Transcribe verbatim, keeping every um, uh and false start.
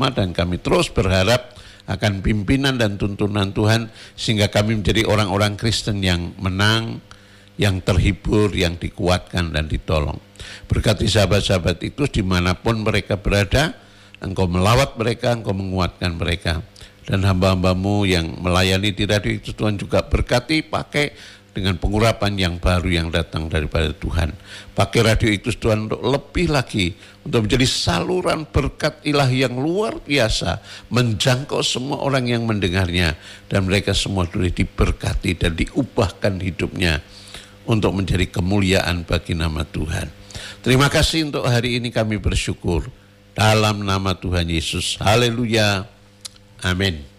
dan kami terus berharap akan pimpinan dan tuntunan Tuhan sehingga kami menjadi orang-orang Kristen yang menang, yang terhibur, yang dikuatkan dan ditolong. Berkati sahabat-sahabat itu dimanapun mereka berada, Engkau melawat mereka, Engkau menguatkan mereka. Dan hamba-hambamu yang melayani di radio itu Tuhan juga berkati, pakai dengan pengurapan yang baru yang datang daripada Tuhan. Pakai radio itu Tuhan untuk lebih lagi, untuk menjadi saluran berkat ilahi yang luar biasa, menjangkau semua orang yang mendengarnya, dan mereka semua boleh diberkati dan diubahkan hidupnya untuk menjadi kemuliaan bagi nama Tuhan. Terima kasih untuk hari ini kami bersyukur. Dalam nama Tuhan Yesus. Haleluya. Amin.